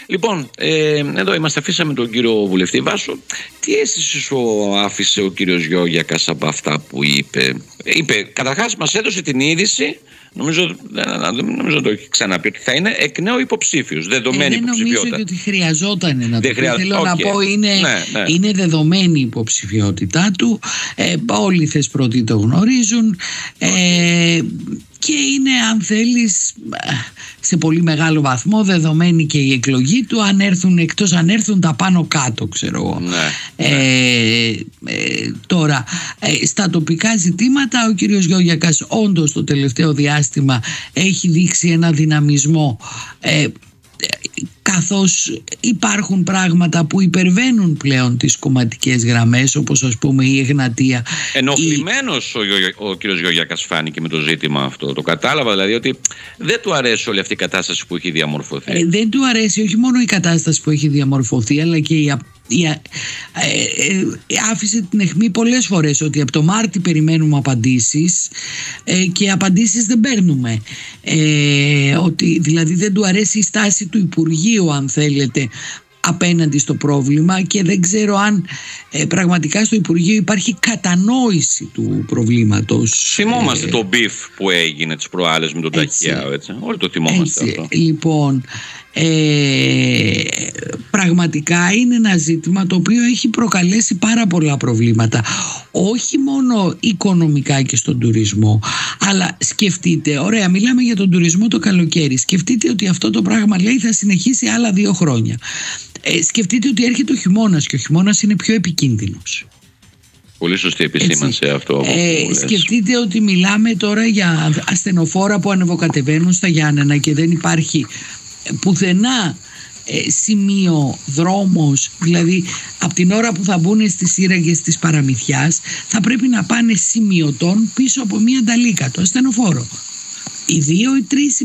Λοιπόν, εδώ είμαστε, αφήσαμε τον κύριο βουλευτή. Βάσο, τι αίσθηση σου άφησε ο κύριος Γιώργιακας από αυτά που είπε? Καταρχάς μας έδωσε την είδηση, νομίζω το έχει ξαναπεί, ότι θα είναι εκ νέου υποψήφιος, δεδομένη υποψηφιότητα. Δεν νομίζω ότι χρειαζόταν να το πει. Θέλω να πω, είναι δεδομένη η υποψηφιότητά του. Όλοι οι θεσπρωτοί το γνωρίζουν. Και είναι, αν θέλεις, σε πολύ μεγάλο βαθμό δεδομένη και η εκλογή του, εκτός αν έρθουν τα πάνω κάτω, ξέρω εγώ. Τώρα, στα τοπικά ζητήματα ο κύριος Γιώργιακας όντως το τελευταίο διάστημα έχει δείξει ένα δυναμισμό, καθώς υπάρχουν πράγματα που υπερβαίνουν πλέον τις κομματικές γραμμές, όπως ας πούμε η Εγνατία. Ενοχλημένος ο κύριος Γιώργιακας φάνηκε με το ζήτημα αυτό. Το κατάλαβα δηλαδή ότι δεν του αρέσει όλη αυτή η κατάσταση που έχει διαμορφωθεί. Δεν του αρέσει όχι μόνο η κατάσταση που έχει διαμορφωθεί, αλλά και άφησε την αιχμή πολλές φορές ότι από το Μάρτι περιμένουμε απαντήσεις και απαντήσεις δεν παίρνουμε, ότι δηλαδή δεν του αρέσει η στάση του Υπουργείου, αν θέλετε, απέναντι στο πρόβλημα, και δεν ξέρω αν πραγματικά στο Υπουργείο υπάρχει κατανόηση του προβλήματος. Θυμόμαστε το μπιφ που έγινε τις προάλλες με τον Ταχιάο, έτσι. Όλοι το θυμόμαστε αυτό. Λοιπόν, πραγματικά είναι ένα ζήτημα το οποίο έχει προκαλέσει πάρα πολλά προβλήματα, όχι μόνο οικονομικά και στον τουρισμό, αλλά σκεφτείτε, ωραία, μιλάμε για τον τουρισμό το καλοκαίρι, σκεφτείτε ότι αυτό το πράγμα, λέει, θα συνεχίσει άλλα 2 χρόνια. Σκεφτείτε ότι έρχεται ο χειμώνας και ο χειμώνας είναι πιο επικίνδυνος. Πολύ σωστή επισήμανση αυτό. Σκεφτείτε ότι μιλάμε τώρα για ασθενοφόρα που ανεβοκατεβαίνουν στα Γιάννενα και δεν υπάρχει πουθενά σημείο, δρόμος, δηλαδή από την ώρα που θα μπουν στις σύραγγες της Παραμυθιάς θα πρέπει να πάνε σημειωτών πίσω από μια νταλίκα, το ασθενοφόρο. Οι 2 ή 3